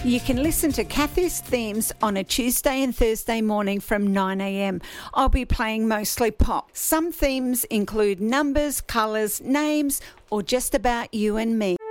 You can listen to Kathy's themes on a Tuesday and Thursday morning from 9am. I'll be playing mostly pop. Some themes include numbers, colours, names, or just about you and me.